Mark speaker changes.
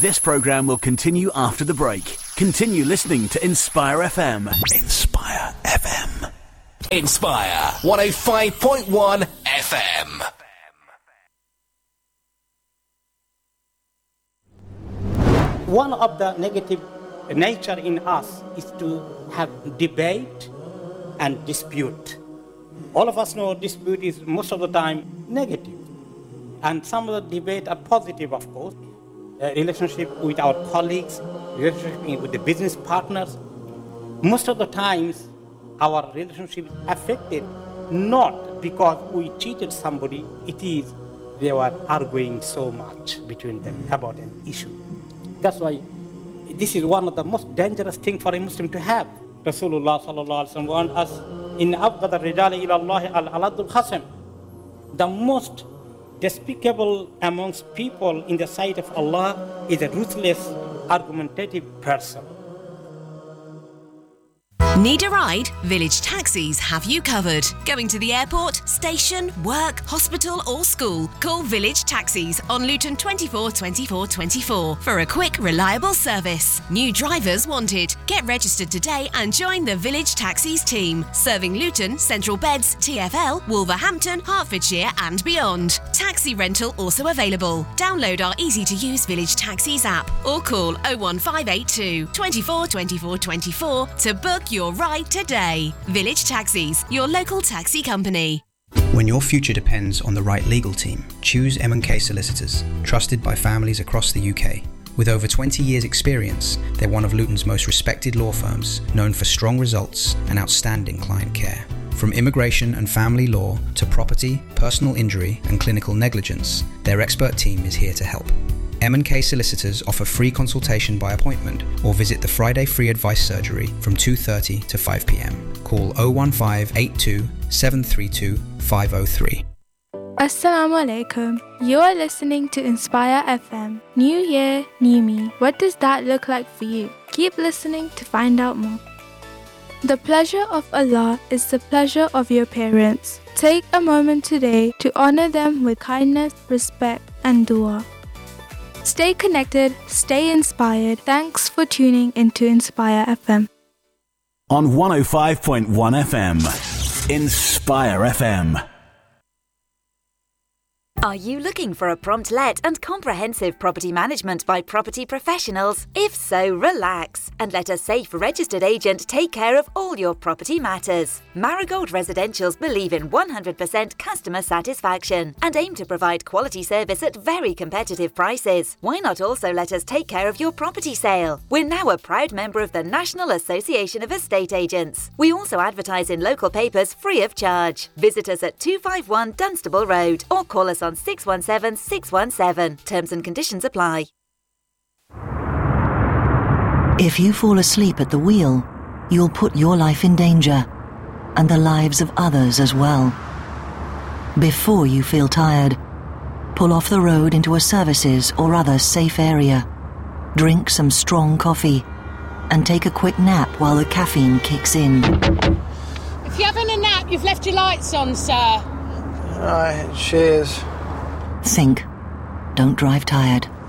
Speaker 1: This programme will continue after the break. Continue listening to Inspire FM. Inspire FM.
Speaker 2: Inspire 105.1 FM.
Speaker 3: One of the negative nature in us is to have debate and dispute. All of us know dispute is most of the time negative. And some of the debate are positive, of course. Relationship with our colleagues, relationship with the business partners. Most of the times, our relationship is affected not because we cheated somebody, it is they were arguing so much between them about an issue. That's why this is one of the most dangerous things for a Muslim to have. Rasulullah sallallahu alaihi wasallam warned us, "In abghad ar-rijali ila Allah al-aladul khasam." The most despicable amongst people in the sight of Allah is a ruthless, argumentative person.
Speaker 4: Need a ride? Village Taxis have you covered. Going to the airport, station, work, hospital or school? Call Village Taxis on Luton 24 24 24 for a quick, reliable service. New drivers wanted. Get registered today and join the Village Taxis team, serving Luton, Central Beds, TfL, Wolverhampton, Hertfordshire and beyond. Taxi rental also available. Download our easy-to-use Village Taxis app or call 01582 24 24 24 to book your ride today. Village Taxis, your local taxi company.
Speaker 5: When your future depends on the right legal team, choose M&K Solicitors, trusted by families across the UK. With over 20 years' experience, they're one of Luton's most respected law firms, known for strong results and outstanding client care. From immigration and family law to property, personal injury and clinical negligence, their expert team is here to help. M&K Solicitors offer free consultation by appointment or visit the Friday Free Advice Surgery from 2:30 to 5 p.m. Call 01582 732 503.
Speaker 6: Assalamu alaikum. You are listening to Inspire FM. New year, new me. What does that look like for you? Keep listening to find out more. The pleasure of Allah is the pleasure of your parents. Take a moment today to honor them with kindness, respect, and dua. Stay connected, stay inspired. Thanks for tuning into Inspire FM.
Speaker 1: On 105.1 FM. Inspire FM.
Speaker 7: Are you looking for a prompt let and comprehensive property management by property professionals? If so, relax and let a safe registered agent take care of all your property matters. Marigold Residentials believe in 100% customer satisfaction and aim to provide quality service at very competitive prices. Why not also let us take care of your property sale? We're now a proud member of the National Association of Estate Agents. We also advertise in local papers free of charge. Visit us at 251 Dunstable Road or call us on 617 617. Terms and conditions apply.
Speaker 8: If you fall asleep at the wheel, you'll put your life in danger and the lives of others as well. Before you feel tired, pull off the road into a services or other safe area. Drink some strong coffee and take a quick nap while the caffeine kicks in.
Speaker 9: If you're having a nap, you've left your lights on, sir.
Speaker 10: Alright, cheers.
Speaker 8: Think. Don't drive tired.